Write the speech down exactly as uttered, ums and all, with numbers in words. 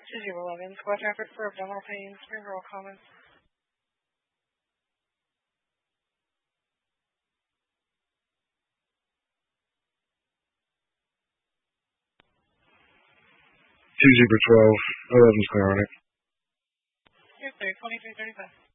two zero one one, squad traffic for abdominal pain, cerebral comments. two Zebra twelve, eleven's clear on it. Yes, sir, twenty-three thirty-five.